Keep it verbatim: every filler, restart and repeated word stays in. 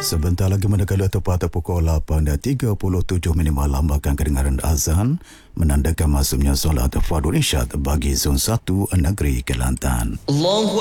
Sebentar lagi mendekati tepat pukul lapan dan tiga puluh tujuh minit malam akan kedengaran azan menandakan masuknya solat Fardhu Isyad bagi Zon satu Negeri Kelantan. Allahu